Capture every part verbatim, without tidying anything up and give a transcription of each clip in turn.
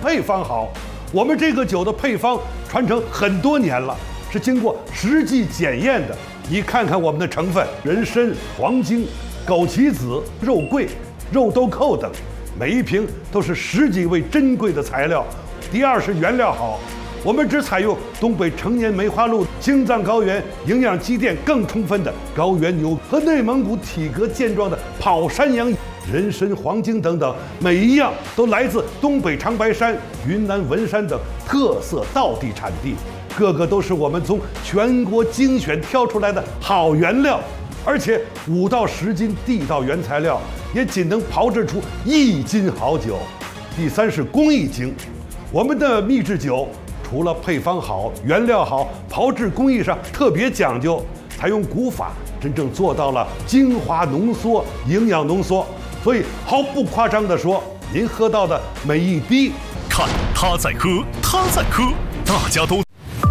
配方好。我们这个酒的配方传承很多年了，是经过实际检验的。你看看我们的成分：人参、黄精、枸杞子、肉桂、肉豆蔻等，每一瓶都是十几味珍贵的材料。第二是原料好，我们只采用东北成年梅花鹿、青藏高原营养积淀更充分的高原牛和内蒙古体格健壮的跑山羊。人参、黄精等等，每一样都来自东北长白山、云南文山等特色道地产地，个个都是我们从全国精选挑出来的好原料，而且五到十斤地道原材料也仅能炮制出一斤好酒。第三是工艺精，我们的秘制酒除了配方好、原料好，炮制工艺上特别讲究，采用古法，真正做到了精华浓缩、营养浓缩。所以毫不夸张地说，您喝到的每一滴， 看他在喝，他在喝，大家都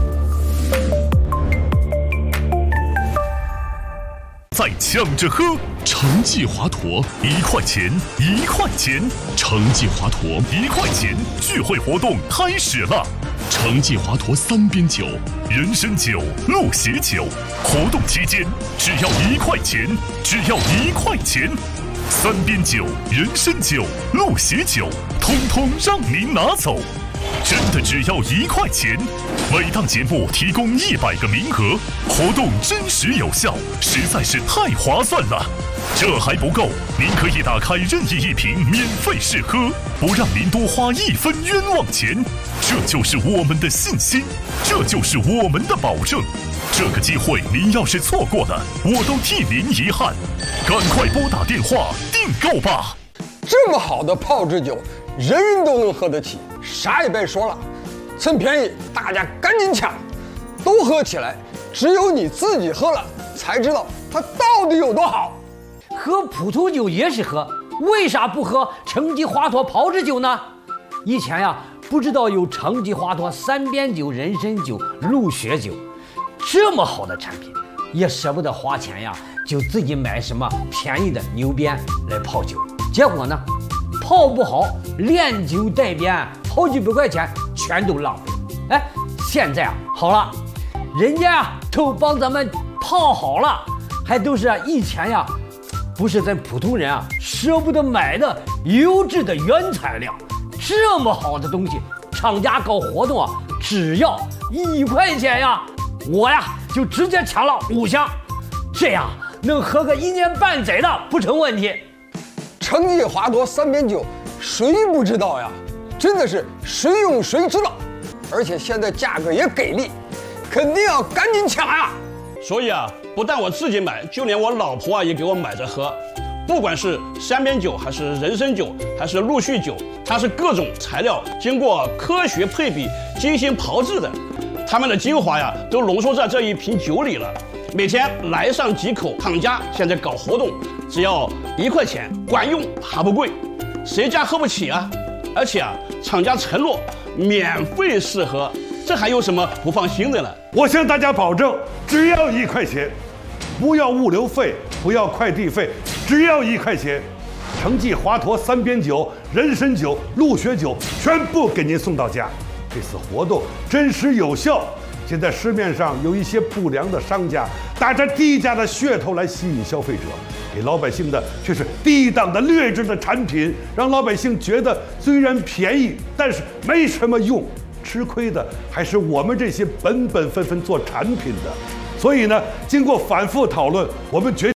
在抢着喝。橙记华佗一块钱，一块钱，橙记华佗一块钱，聚会活动开始了。橙记华佗三边酒、人参酒、鹿血酒，活动期间只要一块钱，只要一块钱。三边酒、人参酒、鹿血酒，通通让您拿走，真的只要一块钱。每档节目提供一百个名额，活动真实有效，实在是太划算了。这还不够，您可以打开任意一瓶免费试喝，不让您多花一分冤枉钱。这就是我们的信心，这就是我们的保证。这个机会您要是错过了，我都替您遗憾。赶快拨打电话订购吧！ 这么好的炮制酒，人人都能喝得起，啥也别说了，趁便宜大家赶紧抢，都喝起来！只有你自己喝了，才知道它到底有多好。 喝普通酒也是喝，为啥不喝橙记华佗炮制酒呢？以前呀，不知道有橙记华佗三边酒、人参酒、鹿血酒，这么好的产品，也舍不得花钱呀，就自己买什么便宜的牛鞭来泡酒，结果呢，泡不好，连酒带鞭，好几百块钱全都浪费。哎，现在啊好了，人家啊都帮咱们泡好了，还都是以前呀，不是咱普通人啊舍不得买的优质的原材料。这么好的东西，厂家搞活动啊，只要一块钱呀，我呀就直接抢了五箱，这样能喝个一年半载的不成问题。 橙记华佗三边酒，谁不知道呀？真的是谁用谁知道，而且现在价格也给力，肯定要赶紧抢呀！ 所以啊，不但我自己买，就连我老婆啊也给我买着喝。不管是三边酒还是人参酒还是陆续酒，它是各种材料经过科学配比、精心炮制的，它们的精华呀都浓缩在这一瓶酒里了。每天来上几口，厂家现在搞活动，只要一块钱，管用还不贵，谁家喝不起啊？而且啊，厂家承诺免费试喝，这还有什么不放心的呢？ 我向大家保证，只要一块钱，不要物流费，不要快递费，只要一块钱，橙记华佗三边酒、人参酒、鹿血酒全部给您送到家。这次活动真实有效。现在市面上有一些不良的商家打着低价的噱头来吸引消费者，给老百姓的却是低档的劣质的产品，让老百姓觉得虽然便宜，但是没什么用。吃亏的还是我们这些本本分分做产品的。所以呢，经过反复讨论，我们决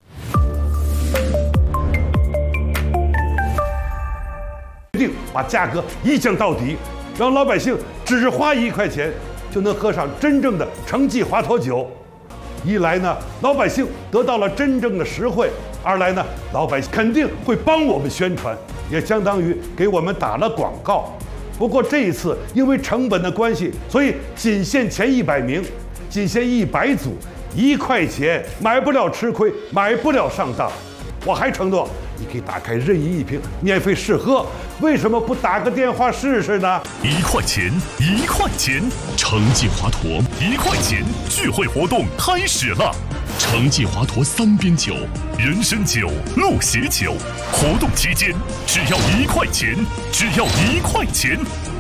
定把价格一降到底，让老百姓只花一块钱就能喝上真正的橙记华佗酒。一来呢，老百姓得到了真正的实惠；二来呢，老百姓肯定会帮我们宣传，也相当于给我们打了广告。不过这一次因为成本的关系，所以仅限前一百名，仅限一百组，一块钱买不了吃亏，买不了上当。我还承诺，你可以打开任意一瓶免费试喝，为什么不打个电话试试呢？ 一块钱，一块钱，橙记华佗一块钱，聚会活动开始了。橙记华佗三边酒、人参酒、鹿血酒，活动期间只要一块钱，只要一块钱。